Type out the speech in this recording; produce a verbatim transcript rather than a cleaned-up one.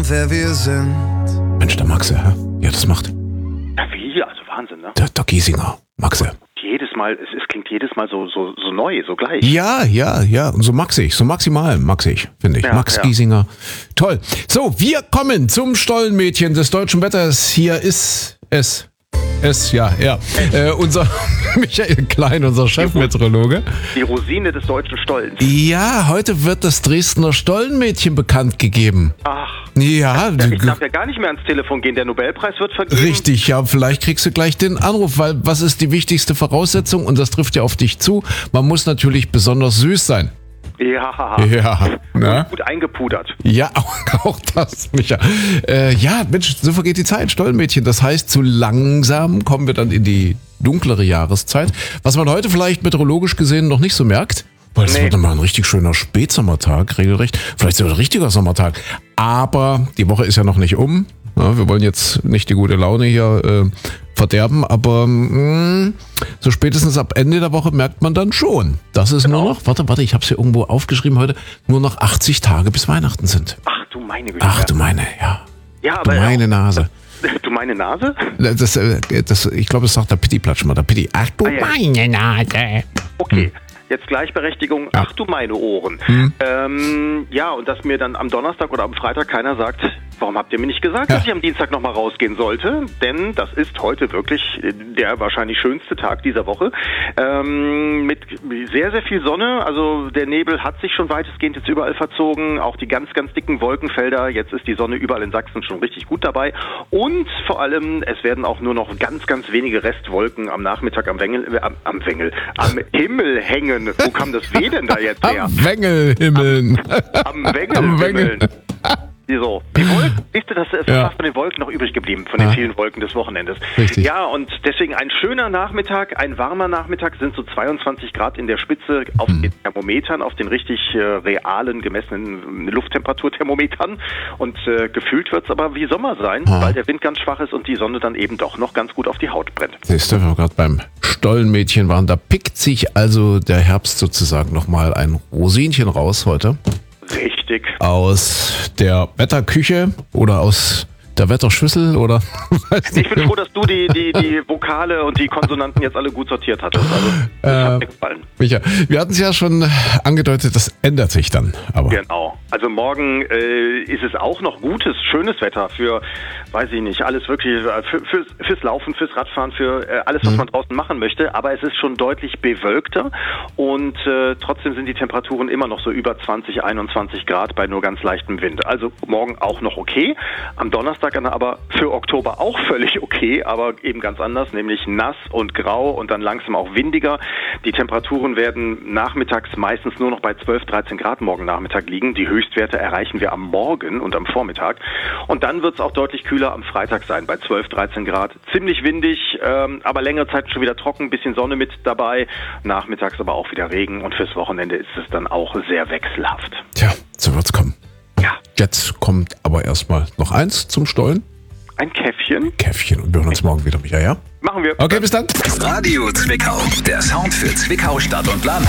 wer wir sind. Mensch, der Maxe, hä? Ja, das macht. Ja, wie? Also Wahnsinn, ne? Der, der Giesinger, Maxe. Jedes Mal, es, es klingt jedes Mal so, so, so neu, so gleich. Ja, ja, ja. Und so maxig, so maximal maxig, finde ich. Ja, Max ja. Giesinger. Toll. So, wir kommen zum Stollenmädchen des deutschen Wetters. Hier ist es. Es, ja, ja. Äh, unser Michael Klein, unser Chefmeteorologe. Die Rosine des deutschen Stollens. Ja, heute wird das Dresdner Stollenmädchen bekannt gegeben. Ach. Ja, Ja, ich darf ja gar nicht mehr ans Telefon gehen. Der Nobelpreis wird vergeben. richtig, ja, vielleicht kriegst du gleich den Anruf, weil was ist die wichtigste Voraussetzung? Und das trifft ja auf dich zu. Man muss natürlich besonders süß sein. Ja. Ja, ne? Und gut eingepudert. Ja, auch, auch das, Micha. Äh, ja, Mensch, so vergeht die Zeit, Stollenmädchen. Das heißt, so langsam kommen wir dann in die dunklere Jahreszeit. Was man heute vielleicht meteorologisch gesehen noch nicht so merkt, weil es Nee. wird dann mal ein richtig schöner Spätsommertag, regelrecht. Vielleicht sogar ein richtiger Sommertag. Aber die Woche ist ja noch nicht um. Ja, wir wollen jetzt nicht die gute Laune hier äh, verderben, aber mh, so spätestens ab Ende der Woche merkt man dann schon, dass es Genau. nur noch, warte, warte, ich habe es hier irgendwo aufgeschrieben heute, nur noch achtzig Tage bis Weihnachten sind. Ach du meine Güte. Ach du meine, ja. Ja, Du aber meine Nase. Du meine Nase? Das, äh, das, ich glaube, das sagt der Pitti-Platsch mal, der Pitti. Ach du Ah, ja. meine Nase. Okay. Jetzt Gleichberechtigung, ach du meine Ohren. Hm. Ähm, ja, und dass mir dann am Donnerstag oder am Freitag keiner sagt, warum habt ihr mir nicht gesagt, Ja. dass ich am Dienstag nochmal rausgehen sollte? Denn das ist heute wirklich der wahrscheinlich schönste Tag dieser Woche. Ähm, mit sehr, sehr viel Sonne. Also der Nebel hat sich schon weitestgehend jetzt überall verzogen. Auch die ganz, ganz dicken Wolkenfelder. Jetzt ist die Sonne überall in Sachsen schon richtig gut dabei. Und vor allem, es werden auch nur noch ganz, ganz wenige Restwolken am Nachmittag am Wengel, äh, am, am Wengel, am Himmel hängen. Wo kam das W denn da jetzt her? Am Wengelhimmeln. Am Wengel. Am Wengel. So, die Wolken, siehst du, das ist Ja. fast von den Wolken noch übrig geblieben, von den Ja. vielen Wolken des Wochenendes. Richtig. Ja, und deswegen ein schöner Nachmittag, ein warmer Nachmittag, sind so zweiundzwanzig Grad in der Spitze auf Hm. den Thermometern, auf den richtig äh, realen, gemessenen Lufttemperaturthermometern. Und äh, gefühlt wird es aber wie Sommer sein, Ah. weil der Wind ganz schwach ist und die Sonne dann eben doch noch ganz gut auf die Haut brennt. Siehst du, wenn wir gerade beim Stollenmädchen waren, da pickt sich also der Herbst sozusagen nochmal ein Rosinchen raus heute. Richtig. Aus der Wetterküche oder aus der Wetterschüssel oder weiß Ich nicht. bin froh, dass du die, die, die Vokale und die Konsonanten jetzt alle gut sortiert hattest. Also, das Äh, hat mir gefallen. Micha, wir hatten es ja schon angedeutet, das ändert sich dann. Aber Genau. Also morgen äh, ist es auch noch gutes, schönes Wetter für, weiß ich nicht, alles wirklich, äh, für, fürs, fürs Laufen, fürs Radfahren, für äh, alles, was Mhm. man draußen machen möchte. Aber es ist schon deutlich bewölkter und äh, trotzdem sind die Temperaturen immer noch so über zwanzig, einundzwanzig Grad bei nur ganz leichtem Wind. Also morgen auch noch okay. Am Donnerstag dann aber für Oktober auch völlig okay, aber eben ganz anders, nämlich nass und grau und dann langsam auch windiger. Die Temperaturen werden nachmittags meistens nur noch bei zwölf, dreizehn Grad morgen Nachmittag liegen. Die Höchstwerte erreichen wir am Morgen und am Vormittag. Und dann wird es auch deutlich kühler am Freitag sein, bei zwölf, dreizehn Grad. Ziemlich windig, ähm, aber längere Zeit schon wieder trocken, bisschen Sonne mit dabei. Nachmittags aber auch wieder Regen und fürs Wochenende ist es dann auch sehr wechselhaft. tja, so wird's kommen. Ja, Jetzt kommt aber erstmal noch eins zum Stollen. ein Käffchen. Käffchen und wir hören uns morgen wieder, Micha, ja? Machen wir. Okay, bis dann. Radio Zwickau, der Sound für Zwickau Stadt und Land.